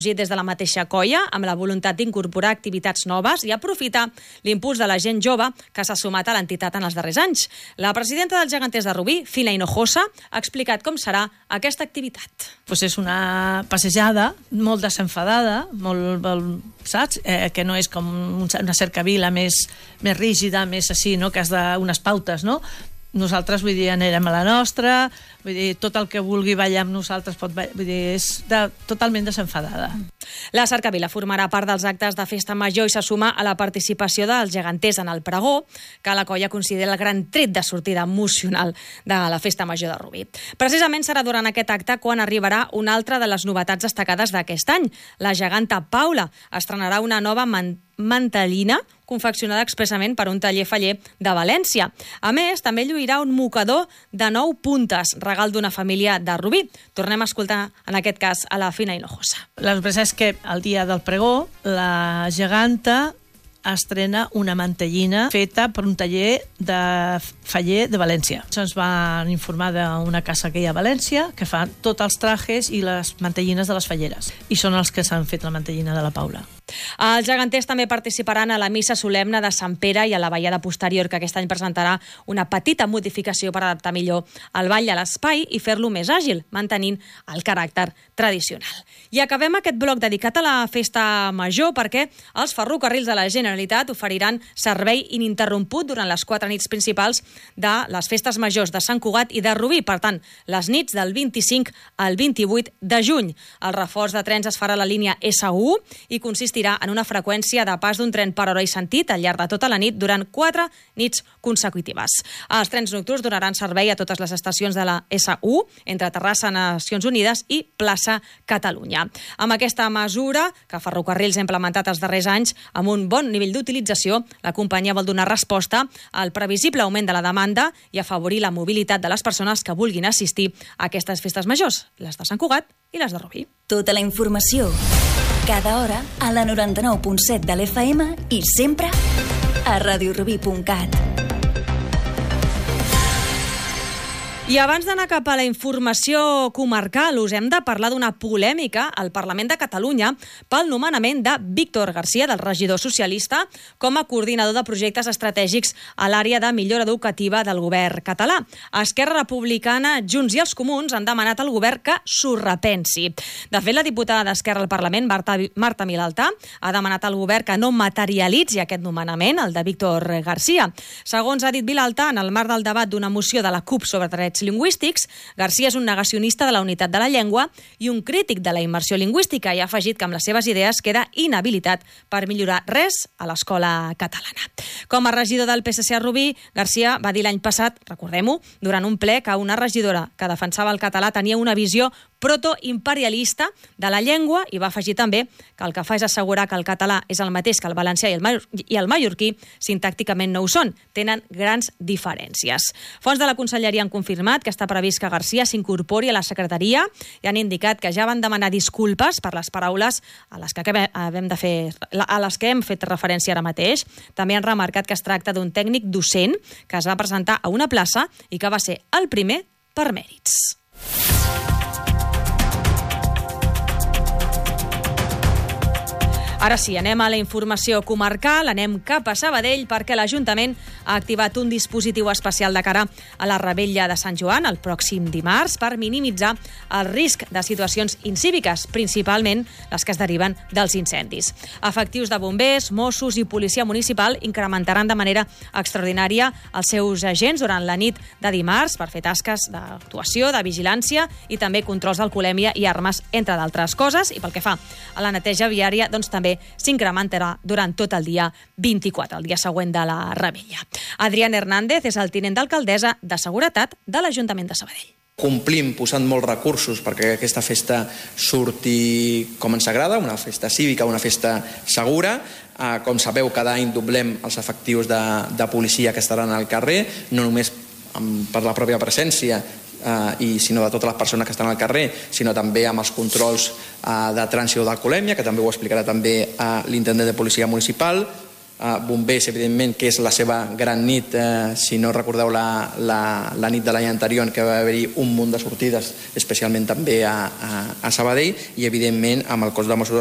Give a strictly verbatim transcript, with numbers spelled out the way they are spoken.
des de la mateixa colla, amb la voluntat d'incorporar activitats noves i aprofitar l'impuls de la gent jove que s'ha sumat a l'entitat en els darrers anys. La presidenta dels Geganters de Rubí, Fina Hinojosa, ha explicat com serà aquesta activitat. Pues és una passejada molt desenfadada, molt, molt saps? Eh, que no és com una cercavila més, més rígida, més així, no? Que has d'unes pautes, no? Nosaltres, vull dir, anirem a la nostra, vull dir, tot el que vulgui ballar amb nosaltres pot ballar, vull dir, és de, totalment desenfadada. La cercavila formarà part dels actes de festa major i se suma a la participació dels geganters en el pregó, que la colla considera el gran tret de sortida emocional de la festa major de Rubí. Precisament serà durant aquest acte quan arribarà una altra de les novetats destacades d'aquest any. La geganta Paula estrenarà una nova man mantellina confeccionada expressament per un taller faller de València. A més, també lluirà un mocador de nou puntes, regal d'una família de Rubí. Tornem a escoltar, en aquest cas, a la Fina Hinojosa. La sorpresa és que el dia del pregó, la geganta estrena una mantellina feta per un taller de faller de València. Ens van informar d'una casa que hi ha a València que fa tots els trajes i les mantellines de les falleres. I són els que s'han fet la mantellina de la Paula. Els geganters també participaran a la missa solemne de Sant Pere i a la ballada posterior, que aquest any presentarà una petita modificació per adaptar millor el ball a l'espai i fer-lo més àgil, mantenint el caràcter tradicional. I acabem aquest bloc dedicat a la festa major perquè els ferrocarrils de la Generalitat oferiran servei ininterromput durant les quatre nits principals de les festes majors de Sant Cugat i de Rubí, per tant, les nits del vint-i-cinc al vint-i-vuit de juny. El reforç de trens es farà a la línia essa u i consistirà en una freqüència de pas d'un tren per hora i sentit al llarg de tota la nit durant quatre nits consecutives. Els trens nocturns donaran servei a totes les estacions de la essa u, entre Terrassa, Nacions Unides i Plaça Catalunya. Amb aquesta mesura, que Ferrocarrils ha implementat els darrers anys amb un bon nivell d'utilització, la companyia vol donar resposta al previsible augment de la demanda i afavorir la mobilitat de les persones que vulguin assistir a aquestes festes majors, les de Sant Cugat i les de Rubí. Tota la informació, cada hora, a la noranta-nou punt set de l'F M i sempre a radiorubí punt cat. I abans d'anar cap a la informació comarcal, us hem de parlar d'una polèmica al Parlament de Catalunya pel nomenament de Víctor García, del regidor socialista, com a coordinador de projectes estratègics a l'àrea de millora educativa del govern català. Esquerra Republicana, Junts i els Comuns han demanat al govern que s'ho repensi. De fet, la diputada d'Esquerra al Parlament, Marta, Marta Vilalta, ha demanat al govern que no materialitzi aquest nomenament, el de Víctor García. Segons ha dit Vilalta, en el marc del debat d'una moció de la CUP sobre drets lingüístics, García és un negacionista de la unitat de la llengua i un crític de la immersió lingüística i ha afegit que amb les seves idees queda inhabilitat per millorar res a l'escola catalana. Com a regidor del P S C a Rubí, García va dir l'any passat, recordem-ho, durant un ple que una regidora que defensava el català tenia una visió protoimperialista de la llengua i va afegir també que el que fa és assegurar que el català és el mateix que el valencià i el, mallor i el mallorquí, sintàcticament no ho són, tenen grans diferències. Fonts de la Conselleria han confirmat que està previst que García s'incorpori a la secretaria i han indicat que ja van demanar disculpes per les paraules a les que, hem de fer, a les que hem fet referència ara mateix. També han remarcat que es tracta d'un tècnic docent que es va presentar a una plaça i que va ser el primer per mèrits. Ara sí, anem a la informació comarcal, anem cap a Sabadell perquè l'Ajuntament ha activat un dispositiu especial de cara a la Rebella de Sant Joan el pròxim dimarts per minimitzar el risc de situacions incíviques, principalment les que es deriven dels incendis. Efectius de bombers, Mossos i policia municipal incrementaran de manera extraordinària els seus agents durant la nit de dimarts per fer tasques d'actuació, de vigilància i també controls d'alcoholèmia i armes, entre d'altres coses. I pel que fa a la neteja viària, doncs també s'incrementarà durant tot el dia vint-i-quatre, el dia següent de la Rebella. Adrián Hernández és el tinent d'alcaldessa de Seguretat de l'Ajuntament de Sabadell. Complim posant molts recursos perquè aquesta festa surti com ens agrada, una festa cívica, una festa segura. Eh, com sabeu, cada any doblem els efectius de, de policia que estaran al carrer, no només amb, per la pròpia presència, Uh, i sinó de totes les persones que estan al carrer, sinó també amb els controls uh, de trànsit o d'alcoholèmia, que també ho explicarà també uh, l'intendent de policia municipal. Uh, bombers, evidentment, que és la seva gran nit. Uh, si no recordeu la, la, la nit de l'any anterior, que va haver-hi un munt de sortides, especialment també a, a, a Sabadell, i evidentment amb el cos de Mossos